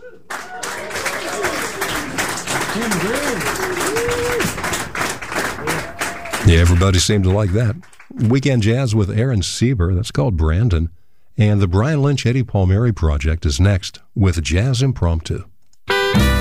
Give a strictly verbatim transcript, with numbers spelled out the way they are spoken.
Yeah, everybody seemed to like that. Weekend Jazz with Aaron Sieber, that's called Brandon. And the Brian Lynch Eddie Palmieri Project is next with Jazz Impromptu.